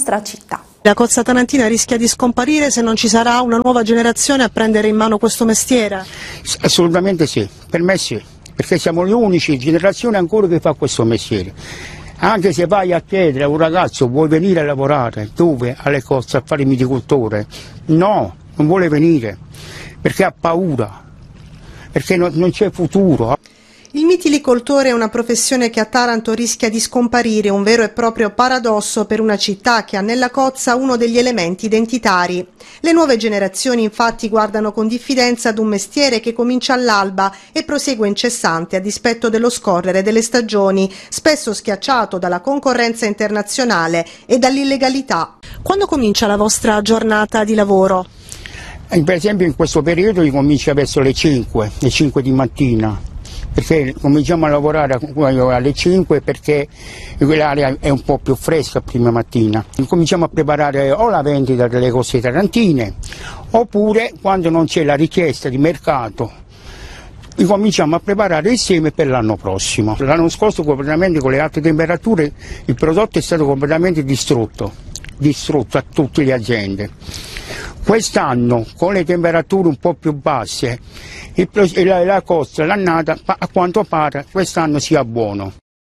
nostra città. La cozza tarantina rischia di scomparire se non ci sarà una nuova generazione a prendere in mano questo mestiere? Assolutamente sì, per me sì, perché siamo gli unici generazione ancora che fa questo mestiere. Anche se vai a chiedere a un ragazzo vuoi venire a lavorare, dove? Alle cozze a fare il viticoltore? No, non vuole venire, perché ha paura, perché non c'è futuro. Il mitilicoltore è una professione che a Taranto rischia di scomparire, un vero e proprio paradosso per una città che ha nella cozza uno degli elementi identitari. Le nuove generazioni infatti guardano con diffidenza ad un mestiere che comincia all'alba e prosegue incessante a dispetto dello scorrere delle stagioni, spesso schiacciato dalla concorrenza internazionale e dall'illegalità. Quando comincia la vostra giornata di lavoro? Per esempio in questo periodo comincia verso le 5 di mattina. Perché cominciamo a lavorare alle 5 perché quell'area è un po' più fresca prima mattina. Cominciamo a preparare o la vendita delle cose tarantine oppure quando non c'è la richiesta di mercato cominciamo a preparare il seme per l'anno prossimo. L'anno scorso completamente con le alte temperature il prodotto è stato completamente distrutto a tutte le aziende. Quest'anno con le temperature un po' più basse la costa, l'annata a quanto pare quest'anno sia buono.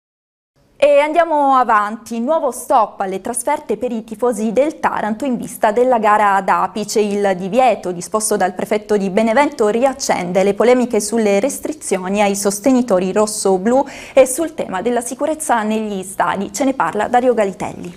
E andiamo avanti, nuovo stop alle trasferte per i tifosi del Taranto in vista della gara ad Apice. Il divieto disposto dal prefetto di Benevento riaccende le polemiche sulle restrizioni ai sostenitori rosso-blu e sul tema della sicurezza negli stadi. Ce ne parla Dario Galitelli.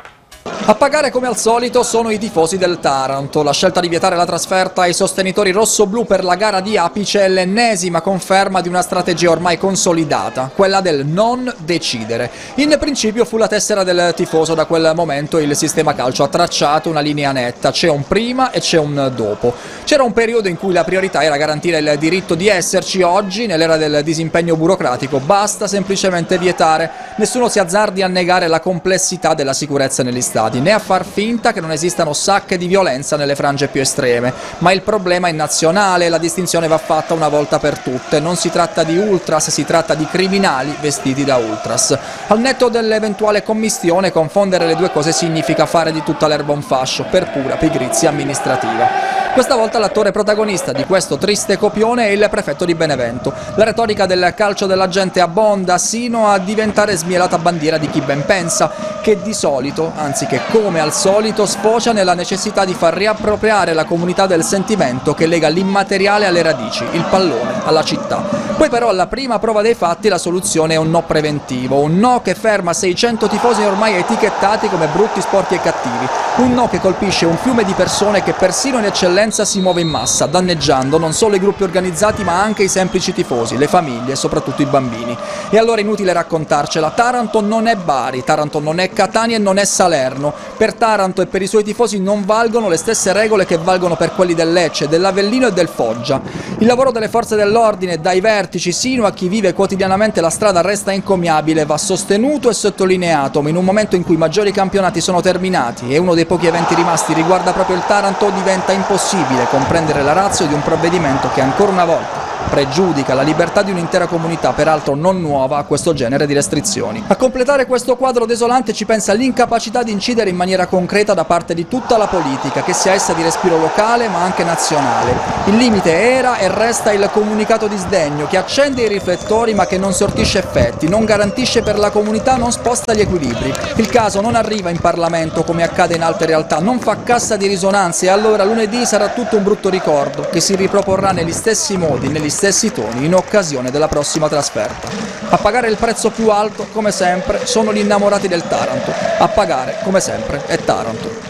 A pagare come al solito sono i tifosi del Taranto. La scelta di vietare la trasferta ai sostenitori rosso-blu per la gara di Apice è l'ennesima conferma di una strategia ormai consolidata, quella del non decidere. In principio fu la tessera del tifoso, da quel momento il sistema calcio ha tracciato una linea netta, c'è un prima e c'è un dopo. C'era un periodo in cui la priorità era garantire il diritto di esserci, oggi nell'era del disimpegno burocratico basta semplicemente vietare, nessuno si azzardi a negare la complessità della sicurezza negli stadi, né a far finta che non esistano sacche di violenza nelle frange più estreme, ma il problema è nazionale, la distinzione va fatta una volta per tutte, non si tratta di ultras, si tratta di criminali vestiti da ultras. Al netto dell'eventuale commistione, confondere le due cose significa fare di tutta l'erba un fascio, per pura pigrizia amministrativa. Questa volta l'attore protagonista di questo triste copione è il prefetto di Benevento. La retorica del calcio della gente abbonda sino a diventare smielata bandiera di chi ben pensa, che di solito, anzi che come al solito, sfocia nella necessità di far riappropriare la comunità del sentimento che lega l'immateriale alle radici, il pallone alla città. Poi però alla prima prova dei fatti la soluzione è un no preventivo, un no che ferma 600 tifosi ormai etichettati come brutti, sporchi e cattivi, un no che colpisce un fiume di persone che persino in eccellenza si muove in massa, danneggiando non solo i gruppi organizzati ma anche i semplici tifosi, le famiglie e soprattutto i bambini. E allora inutile raccontarcela, Taranto non è Bari, Taranto non è Catania e non è Salerno. Per Taranto e per i suoi tifosi non valgono le stesse regole che valgono per quelli del Lecce, dell'Avellino e del Foggia. Il lavoro delle forze dell'ordine, dai vertici sino a chi vive quotidianamente la strada, resta encomiabile, va sostenuto e sottolineato, ma in un momento in cui i maggiori campionati sono terminati e uno dei pochi eventi rimasti riguarda proprio il Taranto, diventa impossibile comprendere la ratio di un provvedimento che ancora una volta pregiudica la libertà di un'intera comunità, peraltro non nuova a questo genere di restrizioni. A completare questo quadro desolante ci pensa l'incapacità di incidere in maniera concreta da parte di tutta la politica, che sia essa di respiro locale ma anche nazionale. Il limite era e resta il comunicato di sdegno che accende i riflettori ma che non sortisce effetti, non garantisce per la comunità, non sposta gli equilibri. Il caso non arriva in Parlamento come accade in altre realtà, non fa cassa di risonanze e allora lunedì sarà tutto un brutto ricordo che si riproporrà negli stessi modi, negli stessi toni in occasione della prossima trasferta. A pagare il prezzo più alto, come sempre, sono gli innamorati del Taranto. A pagare, come sempre, è Taranto.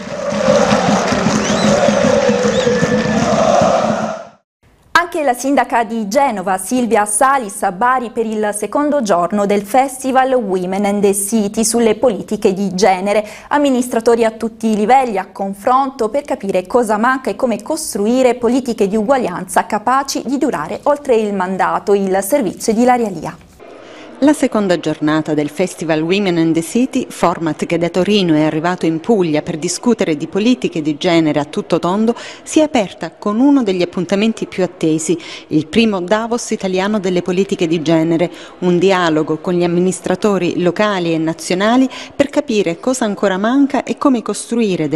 Anche la sindaca di Genova, Silvia Salis, a Bari per il secondo giorno del Festival Women and the City sulle politiche di genere. Amministratori a tutti i livelli a confronto per capire cosa manca e come costruire politiche di uguaglianza capaci di durare oltre il mandato. Il servizio di Ilaria Lia. La seconda giornata del Festival Women in the City, format che da Torino è arrivato in Puglia per discutere di politiche di genere a tutto tondo, si è aperta con uno degli appuntamenti più attesi, il primo Davos italiano delle politiche di genere, un dialogo con gli amministratori locali e nazionali per capire cosa ancora manca e come costruire